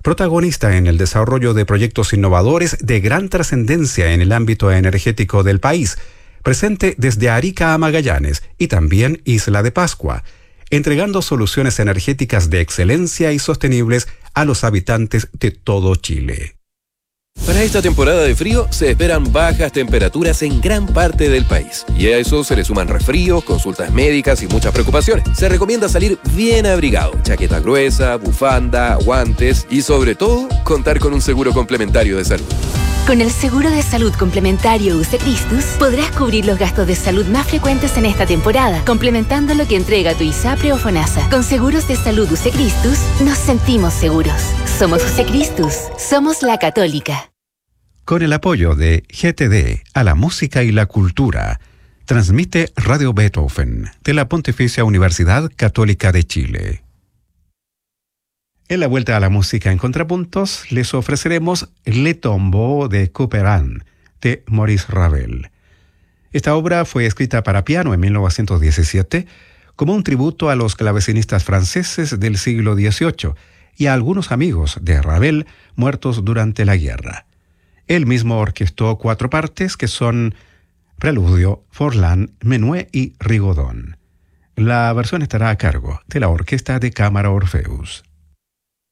protagonista en el desarrollo de proyectos innovadores de gran trascendencia en el ámbito energético del país, presente desde Arica a Magallanes y también Isla de Pascua, entregando soluciones energéticas de excelencia y sostenibles a los habitantes de todo Chile. Para esta temporada de frío se esperan bajas temperaturas en gran parte del país. Y a eso se le suman resfríos, consultas médicas y muchas preocupaciones. Se recomienda salir bien abrigado, chaqueta gruesa, bufanda, guantes y sobre todo contar con un seguro complementario de salud. Con el seguro de salud complementario UC Christus podrás cubrir los gastos de salud más frecuentes en esta temporada, complementando lo que entrega tu ISAPRE o FONASA. Con seguros de salud UC Christus nos sentimos seguros. Somos UC Christus, somos la Católica. Con el apoyo de GTD a la música y la cultura, transmite Radio Beethoven de la Pontificia Universidad Católica de Chile. En la vuelta a la música en contrapuntos, les ofreceremos Le Tombeau de Couperin, de Maurice Ravel. Esta obra fue escrita para piano en 1917 como un tributo a los clavecinistas franceses del siglo XVIII y a algunos amigos de Ravel muertos durante la guerra. Él mismo orquestó 4 partes que son Preludio, Forlán, Menuet y Rigodón. La versión estará a cargo de la Orquesta de Cámara Orfeus.